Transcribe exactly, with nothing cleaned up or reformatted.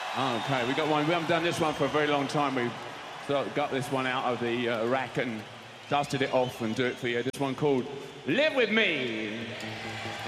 Okay, we got one. We haven't done this one for a very long time. We got this one out of the uh, rack and dusted it off and do it for you. This one called Live With Me.